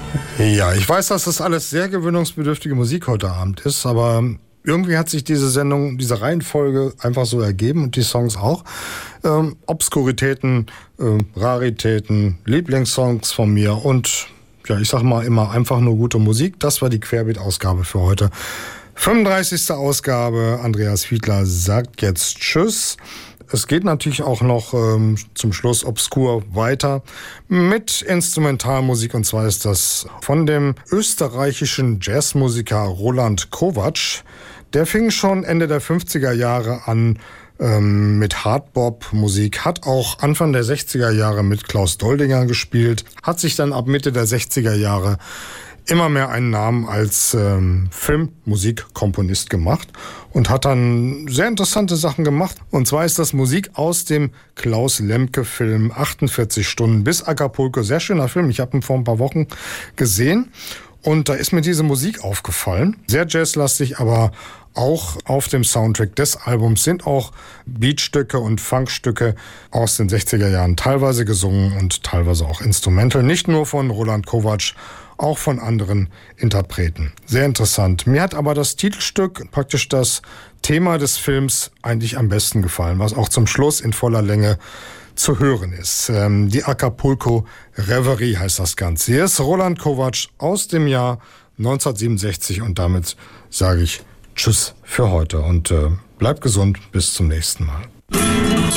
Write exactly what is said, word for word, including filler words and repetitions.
Ja, ich weiß, dass das alles sehr gewöhnungsbedürftige Musik heute Abend ist, aber irgendwie hat sich diese Sendung, diese Reihenfolge einfach so ergeben und die Songs auch. Ähm, Obskuritäten, äh, Raritäten, Lieblingssongs von mir und ja, ich sag mal immer einfach nur gute Musik. Das war die Querbeat-Ausgabe für heute. fünfunddreißigste Ausgabe. Andreas Fiedler sagt jetzt Tschüss. Es geht natürlich auch noch ähm, zum Schluss obskur weiter mit Instrumentalmusik, und zwar ist das von dem österreichischen Jazzmusiker Roland Kovacs. Der fing schon Ende der fünfziger Jahre an ähm, mit Hardbop-Musik, hat auch Anfang der sechziger Jahre mit Klaus Doldinger gespielt, hat sich dann ab Mitte der sechziger Jahre immer mehr einen Namen als ähm, Filmmusikkomponist gemacht und hat dann sehr interessante Sachen gemacht. Und zwar ist das Musik aus dem Klaus Lemke-Film achtundvierzig Stunden bis Acapulco. Sehr schöner Film, ich habe ihn vor ein paar Wochen gesehen und da ist mir diese Musik aufgefallen. Sehr jazzlastig, aber auch auf dem Soundtrack des Albums sind auch Beatstücke und Funkstücke aus den sechziger Jahren teilweise gesungen und teilweise auch instrumental. Nicht nur von Roland Kovacs, auch von anderen Interpreten. Sehr interessant. Mir hat aber das Titelstück, praktisch das Thema des Films, eigentlich am besten gefallen, was auch zum Schluss in voller Länge zu hören ist. Ähm, die Acapulco Reverie heißt das Ganze. Hier ist Roland Kovacs aus dem Jahr neunzehnhundertsiebenundsechzig und damit sage ich Tschüss für heute und äh, bleibt gesund, bis zum nächsten Mal.